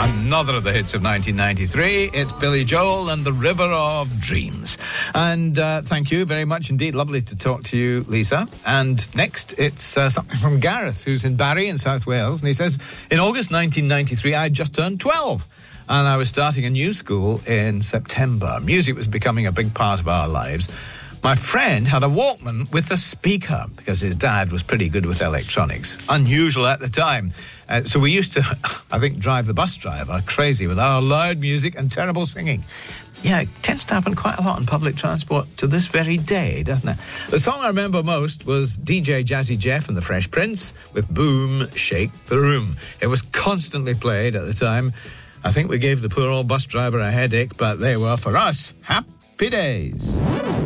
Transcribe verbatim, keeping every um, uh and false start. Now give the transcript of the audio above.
Another of the hits of nineteen ninety-three. It's Billy Joel and The River of Dreams. And uh, thank you very much indeed. Lovely to talk to you, Lisa. And next, it's uh, something from Gareth, who's in Barry in South Wales. And he says, in August nineteen ninety-three, I just turned twelve. And I was starting a new school in September. Music was becoming a big part of our lives. My friend had a Walkman with a speaker because his dad was pretty good with electronics. Unusual at the time. Uh, so we used to, I think, drive the bus driver crazy with our loud music and terrible singing. Yeah, it tends to happen quite a lot in public transport to this very day, doesn't it? The song I remember most was D J Jazzy Jeff and the Fresh Prince with Boom, Shake the Room. It was constantly played at the time. I think we gave the poor old bus driver a headache, but they were, for us, happy days.